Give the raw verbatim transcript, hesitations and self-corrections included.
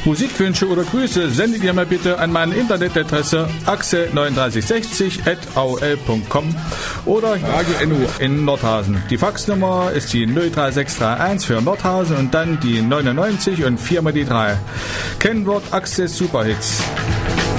Musikwünsche oder Grüße sendet ihr mir bitte an meine Internetadresse axe neununddreißig sechzig at a o l punkt com oder Radio N U in Nordhausen. Die Faxnummer ist die null drei sechs drei eins für Nordhausen und dann die neunundneunzig und vier mal die drei. Kennwort Axe Superhits.